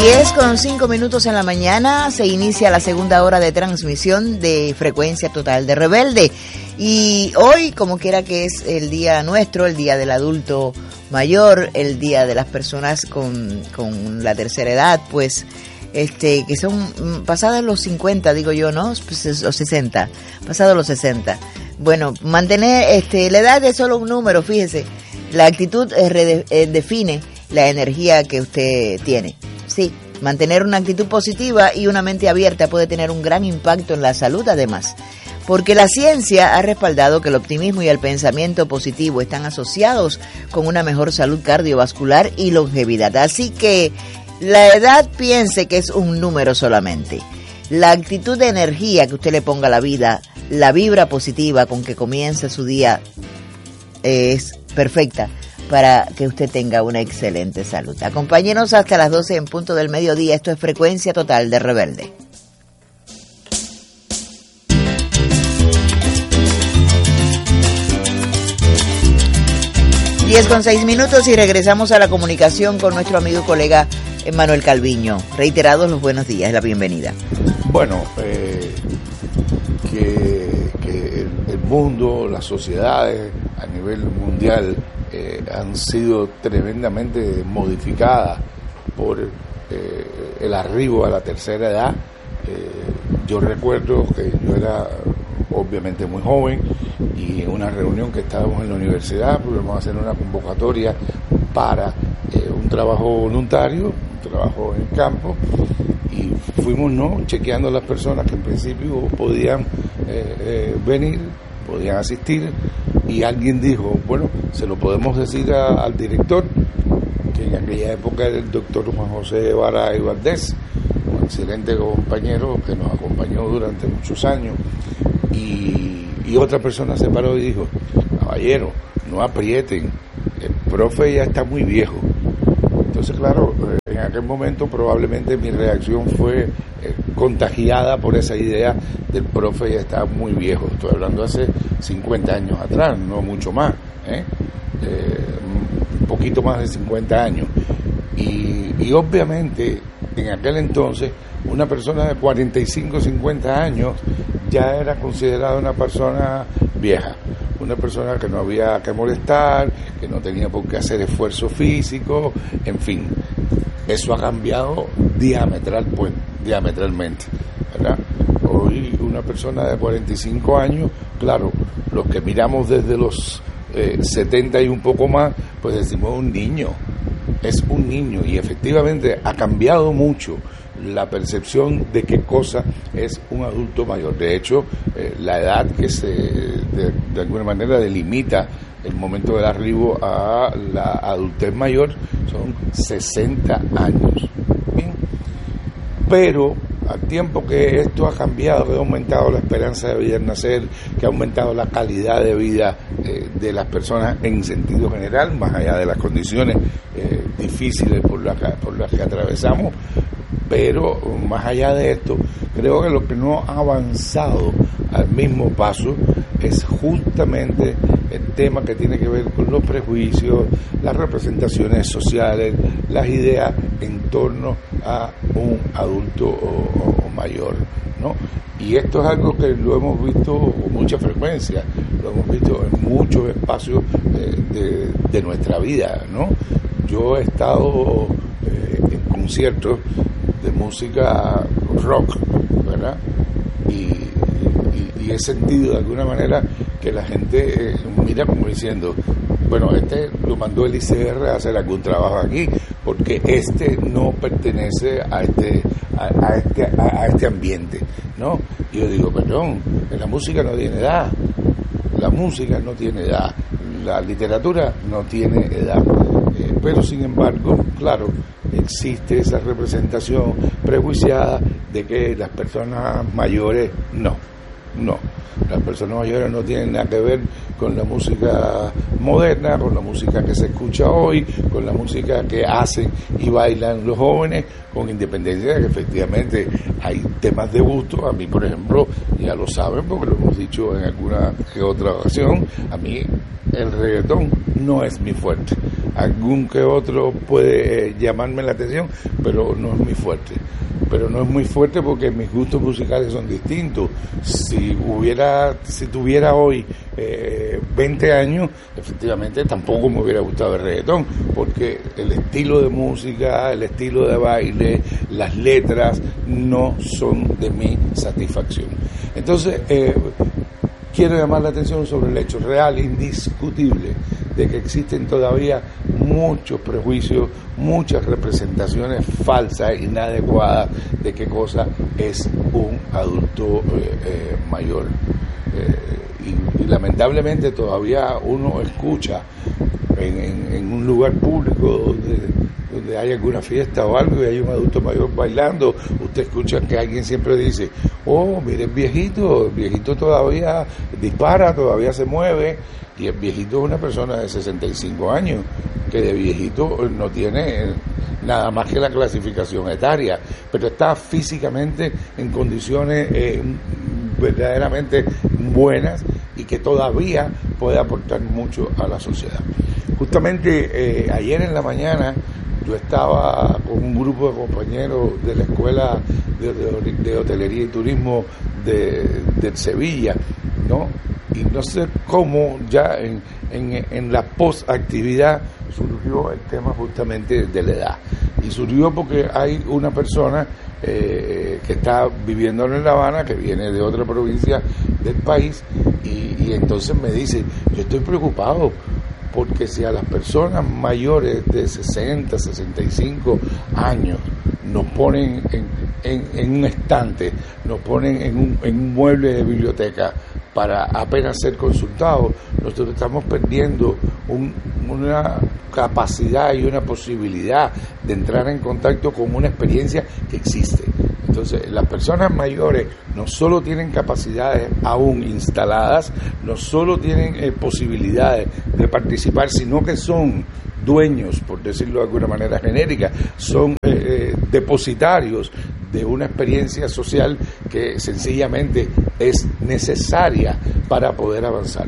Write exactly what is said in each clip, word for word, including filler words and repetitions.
diez con cinco minutos en la mañana se inicia la segunda hora de transmisión de Frecuencia Total de Rebelde. Y hoy, como quiera que es el día nuestro, el día del adulto mayor, el día de las personas con, con la tercera edad, pues, este, que son pasadas los cincuenta, digo yo, ¿no? Pues, los sesenta, pasados los sesenta. Bueno, mantener, este, la edad es solo un número, fíjese. La actitud eh, rede, eh, define la energía que usted tiene. Sí, mantener una actitud positiva y una mente abierta puede tener un gran impacto en la salud además, porque la ciencia ha respaldado que el optimismo y el pensamiento positivo están asociados con una mejor salud cardiovascular y longevidad. Así que la edad, piense que es un número solamente. La actitud de energía que usted le ponga a la vida, la vibra positiva con que comienza su día es perfecta para que usted tenga una excelente salud. Acompáñenos hasta las doce en punto del mediodía. Esto es Frecuencia Total de Rebelde. diez con seis minutos y regresamos a la comunicación con nuestro amigo y colega Manuel Calviño. Reiterados los buenos días, la bienvenida. Bueno, eh, que, que el, el mundo, las sociedades a nivel mundial Eh, han sido tremendamente modificadas por eh, el arribo a la tercera edad. Eh, yo recuerdo que yo era obviamente muy joven y en una reunión que estábamos en la universidad pudimos hacer una convocatoria para eh, un trabajo voluntario, un trabajo en campo, y fuimos no chequeando a las personas que en principio podían eh, eh, venir, podían asistir, y alguien dijo, bueno, se lo podemos decir a, al director, que en aquella época era el doctor Juan José Vara y Valdés, un excelente compañero que nos acompañó durante muchos años, y, y otra persona se paró y dijo, caballero, no aprieten, el profe ya está muy viejo. Entonces, claro, en aquel momento probablemente mi reacción fue eh, contagiada por esa idea del profe ya está muy viejo. Estoy hablando hace cincuenta años atrás, no mucho más, ¿eh? Eh, un poquito más de cincuenta años. Y, y obviamente, en aquel entonces, una persona de cuarenta y cinco, cincuenta años ya era considerada una persona vieja. Una persona que no había que molestar, que no tenía por qué hacer esfuerzo físico, en fin. Eso ha cambiado diametral, pues, diametralmente, ¿verdad? Hoy una persona de cuarenta y cinco años, claro, los que miramos desde los eh, setenta y un poco más, pues decimos un niño, es un niño, y efectivamente ha cambiado mucho la percepción de qué cosa es un adulto mayor. De hecho, eh, la edad que se de, de alguna manera delimita el momento del arribo a la adultez mayor son sesenta años. Bien, pero al tiempo que esto ha cambiado, que ha aumentado la esperanza de vida al nacer, que ha aumentado la calidad de vida eh, de las personas en sentido general, más allá de las condiciones eh, difíciles por las que, por las que atravesamos, pero más allá de esto, creo que lo que no ha avanzado al mismo paso es justamente el tema que tiene que ver con los prejuicios, las representaciones sociales, las ideas en torno a un adulto o, o mayor, ¿no? Y esto es algo que lo hemos visto con mucha frecuencia, lo hemos visto en muchos espacios de, de, de nuestra vida, ¿no? Yo he estado eh, en conciertos de música rock, ¿verdad? Y, y, y he sentido de alguna manera que la gente eh, mira como diciendo, bueno, este lo mandó el I C R a hacer algún trabajo aquí, porque este no pertenece a este a, a este a, a este ambiente, ¿no? Y yo digo, perdón, la música no tiene edad, la música no tiene edad, la literatura no tiene edad, eh, pero sin embargo, claro, existe esa representación prejuiciada de que las personas mayores no, no, las personas mayores no tienen nada que ver con la música moderna, con la música que se escucha hoy, con la música que hacen y bailan los jóvenes, con independencia de que efectivamente hay temas de gusto. A mí, por ejemplo, ya lo saben porque lo hemos dicho en alguna que otra ocasión, a mí el reggaetón no es mi fuerte. algún que otro puede llamarme la atención, pero no es muy fuerte. Pero no es muy fuerte porque mis gustos musicales son distintos. Si hubiera, si tuviera hoy eh, veinte años, efectivamente tampoco me hubiera gustado el reggaetón, porque el estilo de música, el estilo de baile, las letras no son de mi satisfacción. Entonces, eh, quiero llamar la atención sobre el hecho real, indiscutible, de que existen todavía muchos prejuicios, muchas representaciones falsas, inadecuadas de qué cosa es un adulto eh, eh, mayor. Eh, y, y lamentablemente todavía uno escucha en, en, en un lugar público donde, donde hay alguna fiesta o algo y hay un adulto mayor bailando, usted escucha que alguien siempre dice, oh, mire el viejito, el viejito todavía dispara, todavía se mueve, y el viejito es una persona de sesenta y cinco años, que de viejito no tiene nada más que la clasificación etaria, pero está físicamente en condiciones eh, verdaderamente buenas y que todavía puede aportar mucho a la sociedad. Justamente eh, ayer en la mañana yo estaba con un grupo de compañeros de la Escuela de, de, de Hotelería y Turismo de, de Sevilla, ¿no? Y no sé cómo ya en, en, en la posactividad surgió el tema justamente de la edad. Y surgió porque hay una persona eh, que está viviendo en La Habana, que viene de otra provincia del país, y, y entonces me dice, yo estoy preocupado, porque si a las personas mayores de sesenta, sesenta y cinco años nos ponen en, en, en un estante, nos ponen en un, en un mueble de biblioteca para apenas ser consultados, nosotros estamos perdiendo un, una capacidad y una posibilidad de entrar en contacto con una experiencia que existe. Entonces, las personas mayores no solo tienen capacidades aún instaladas, no solo tienen eh, posibilidades de participar, sino que son dueños, por decirlo de alguna manera genérica, son eh, eh, depositarios de una experiencia social que sencillamente es necesaria para poder avanzar.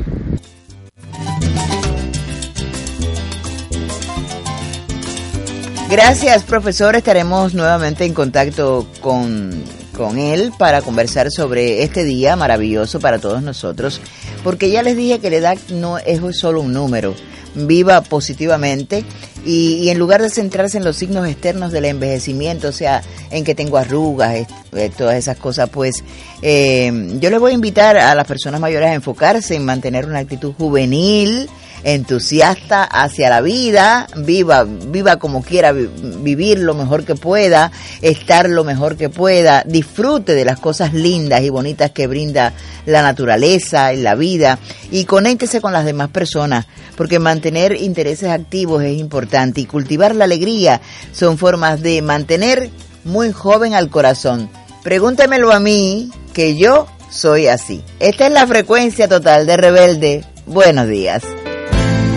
Gracias, profesor. Estaremos nuevamente en contacto con, con él para conversar sobre este día maravilloso para todos nosotros, porque ya les dije que la edad no es solo un número. Viva positivamente y, y en lugar de centrarse en los signos externos del envejecimiento, o sea, en que tengo arrugas, eh, todas esas cosas, pues eh, yo les voy a invitar a las personas mayores a enfocarse en mantener una actitud juvenil, entusiasta hacia la vida, viva, viva como quiera vivir lo mejor que pueda, estar lo mejor que pueda, disfrute de las cosas lindas y bonitas que brinda la naturaleza y la vida y conéctese con las demás personas, porque mantener intereses activos es importante y cultivar la alegría son formas de mantener muy joven al corazón. Pregúntemelo a mí, que yo soy así. Esta es la frecuencia total de Rebelde. Buenos días.